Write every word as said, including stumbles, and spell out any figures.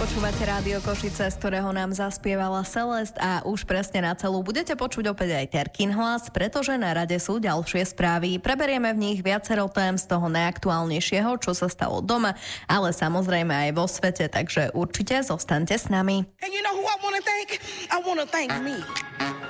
Počúvate Rádio Košice, z ktorého nám zaspievala Celest a už presne na celú budete počuť opäť aj Terkin hlas, pretože na rade sú ďalšie správy. Preberieme v nich viacero tém z toho najaktuálnejšieho, čo sa stalo doma, ale samozrejme aj vo svete, takže určite zostaňte s nami. And you know who I want to thank? I want to thank me.